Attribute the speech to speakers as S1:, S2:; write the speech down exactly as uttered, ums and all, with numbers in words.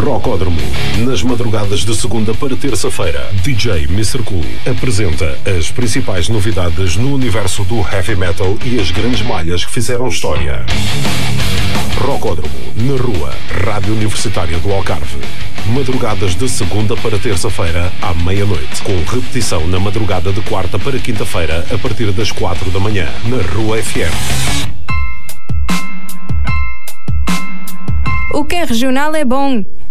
S1: Rocódromo. Nas madrugadas de segunda para terça-feira, D J mister Cool apresenta as principais novidades no universo do heavy metal e as grandes malhas que fizeram história. Rocódromo, na rua, Rádio Universitária do Algarve. Madrugadas de segunda para terça-feira, à meia-noite. Com repetição na madrugada de quarta para quinta-feira, a partir das quatro da manhã, na Rua F M.
S2: O que é regional é bom.